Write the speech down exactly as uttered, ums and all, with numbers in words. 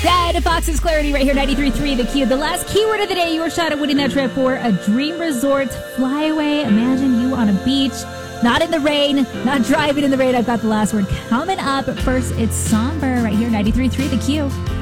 Red Fox's Clarity right here, ninety-three point three The Q. The last keyword of the day, your shot at winning that trip for a dream resort flyaway. Imagine you on a beach, not in the rain, not driving in the rain. I've got the last word coming up. But first, it's Somber right here, ninety-three point three The Q.